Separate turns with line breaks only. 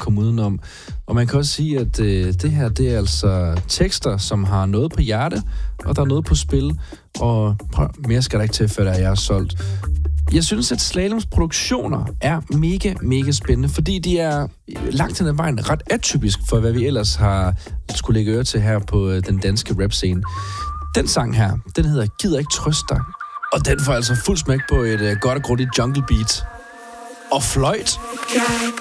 komme udenom. Og man kan også sige, at det her, det er altså tekster, som har noget på hjerte, og der er noget på spil, og mere skal der ikke til, før jeg er solgt. Jeg synes, at Slaloms produktioner er mega, mega spændende, fordi de er langt hen ad vejen ret atypisk for, hvad vi ellers har skulle lægge øre til her på den danske rap-scene. Den sang her, den hedder Gider ikke trøste dig, og den får altså fuld smæk på et godt og grundigt jungle beat. Og fløjt.